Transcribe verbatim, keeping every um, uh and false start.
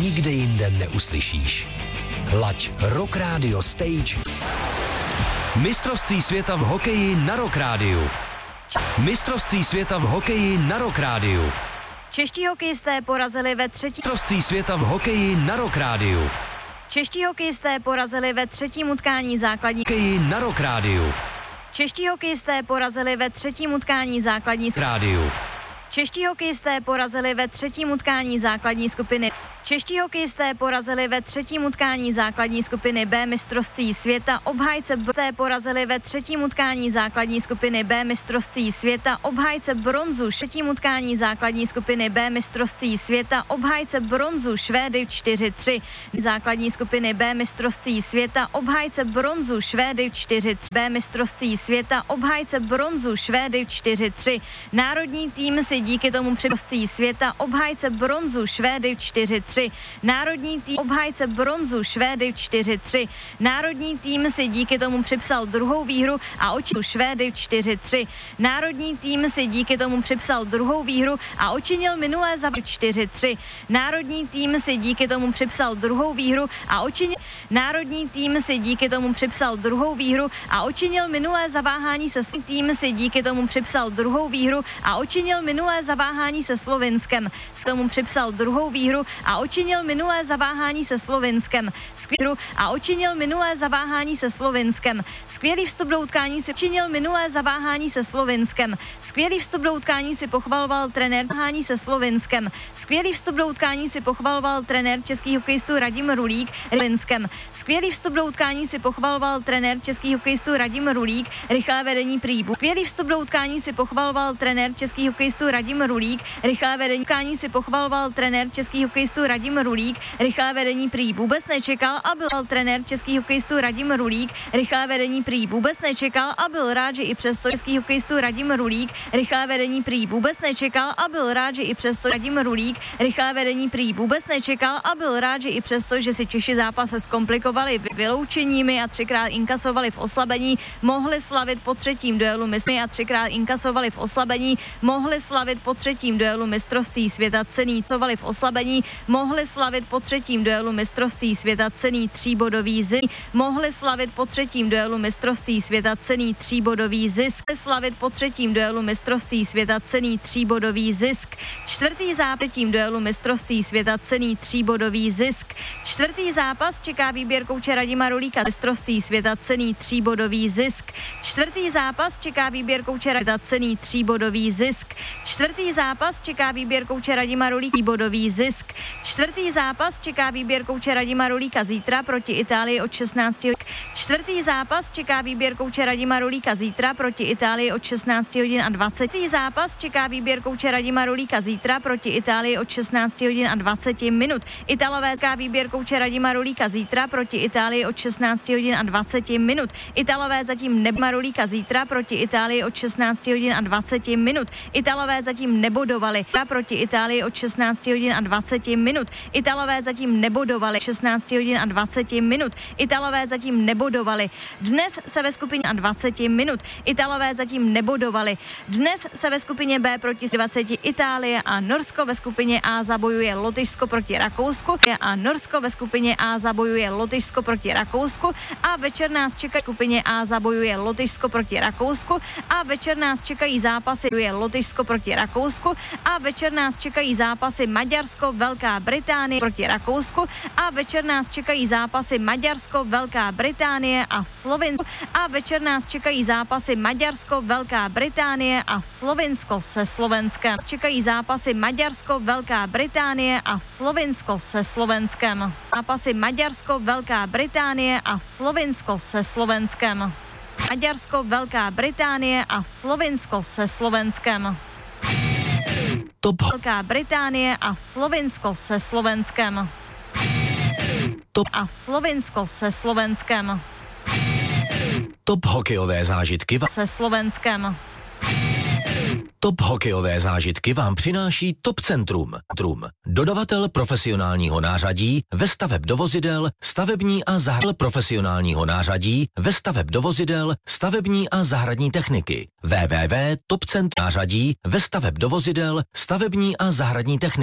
nikde jinde neuslyšíš. Laď Rock Radio Stage. Mistrovství světa v hokeji na Rock Rádiu. Mistrovství světa v hokeji na Rock Rádiu. Čeští hokejisté porazili ve třetí... Mistrovství světa v hokeji na Rock Rádiu. Čeští hokejisté porazili ve třetím utkání základní... Hokeji na Rock Rádiu. Čeští hokejisté porazili ve třetím utkání základní... Rádiu. Čeští hokejisté porazili ve třetím utkání základní skupiny. Čeští hokejisté porazili ve třetím utkání základní skupiny B mistrovství světa obhájce B. Porazili ve třetím utkání základní skupiny B mistrovství světa obhájce bronzu. Třetím utkání základní skupiny B mistrovství světa obhájce bronzu Švédy čtyři tři. Základní skupiny B mistrovství světa obhájce bronzu Švédy čtyři tři. B mistrovství světa obhájce bronzu Švédy čtyři tři. Národní tým si díky tomu předostí světa obhájce bronzu Švédy čtyři tři. Národní tým obhájce bronzu Švédy čtyři tři. Národní tým si díky tomu připsal druhou výhru a očinil Švédy čtyři tři. Národní tým si díky tomu připsal druhou výhru a očinil minulé za čtyři tři. Národní tým si díky tomu připsal druhou výhru a očinil Národní tým si díky tomu připsal druhou výhru a očinil minulé zaváhání se tým si díky tomu připsal druhou výhru a očinil minulé zaváhání se Slovinskem. S tomu připsal druhou výhru a očinil minulé zaváhání se Slovinskem. Skvělý a očinil minulé zaváhání se Slovinskem. Skvělý vstup do utkání si očinil minulé zaváhání se Slovinskem. Skvělý vstup do utkání si pochvaloval trenér zaváhání se Slovinskem. Skvělý vstup do utkání si pochvaloval trenér českých hokejistů Radim Rulík Slovinskem. Skvělý vstup do utkání si pochvaloval trenér českých hokejistů Radim Rulík rychlé vedení Príbu. Skvělý vstup do utkání si pochvaloval trenér českých hokejistů Radim Rulík rychlé vedení utkání si pochvaloval trenér českých hokejistů Radim Rulík rychlé vedení prý vůbec nečekal a byl trenér českých hokejistů Radim Rulík rychlé vedení prý vůbec nečekal a byl rád, že i přesto českých hokejistů Radim Rulík rychlé vedení prý vůbec nečekal a byl rád, že i přesto Radim Rulík rychlé vedení prý vůbec nečekal a byl rád, že i přesto, že si Češi zápas zkomplikovali vyloučeními a třikrát inkasovali v oslabení, mohli slavit po třetím duelu mistry a třikrát inkasovali v oslabení, mohli slavit po třetím duelu mistrovství světa cený covali v oslabení, mohli slavit po třetím duelu mistrovství světa cený tříbodový zisk, mohli slavit po třetím duelu mistrovství světa cený tříbodový zisk, slavit po třetím duelu mistrovství světa cený tříbodový zisk, čtvrtý zápětím duelu mistrovství světa cený tříbodový zisk, čtvrtý zápas čeká výběr kouče Radima Rulíka mistrovství světa cený tříbodový zisk, čtvrtý zápas čeká výběr kouče Radima cený tříbodový zisk, čtvrtý zápas čeká výběr kouče Radima Rulíka bodový zisk. Čtvrtý zápas čeká výběr kouče Radima Rulíka zítra proti Itálii od šestnácti hodin. Čtvrtý zápas čeká výběr kouče Radima Rulíka zítra proti Itálii od šestnácti hodin a dvaceti zápas čeká výběr kouče Radima Rulíka zítra proti Itálii od šestnácti hodin a dvaceti minut. Italové čeká výběr kouče Radima Rulíka zítra proti Itálii od šestnácti hodin a dvaceti minut. Italové zatím nebma Rulíka zítra proti Itálii od šestnácti hodin a dvaceti minut. Italové zatím nebodovali proti Itálii od šestnácti hodin a dvaceti minut. Italové zatím nebodovali šestnácti hodin a dvaceti minut. Italové zatím nebodovali. Dnes se ve skupině a dvaceti minut. Italové zatím nebodovali. Dnes se ve skupině B proti dvaceti Itálie a Norsko, ve skupině A zabojuje Lotyšsko proti Rakousku a Norsko ve skupině A zabojuje Lotyšsko proti Rakousku a večer nás čeká skupině A zabojuje Lotyšsko proti Rakousku a večer nás čekají zápasy je Lotyšsko proti Rakousku a večer nás čekají zápasy Maďarsko, Velká Británie proti Rakousku a večer nás čekají zápasy Maďarsko, Velká Británie a Slovinsko a večer nás čekají zápasy Maďarsko, Velká Británie a Slovinsko se Slovenskem. Čekají zápasy Maďarsko, Velká Británie a Slovinsko se Slovenskem. Zápasy Maďarsko, Velká Británie a Slovinsko se Slovenskem. Maďarsko, Velká Británie a Slovinsko se Slovenskem. Top. Velká Británie a Slovinsko se Slovenskem. Top. A Slovinsko se Slovenskem. Top hokejové zážitky se Slovenskem. Top hokejové zážitky vám přináší Top Centrum. Trum. Dodavatel profesionálního nářadí ve staveb do vozidel, stavební a zahradní profesionálního nářadí ve staveb do vozidel, stavební a zahradní techniky. w w w tečka top centrum nářadí ve staveb do vozidel, stavební a zahradní techniky.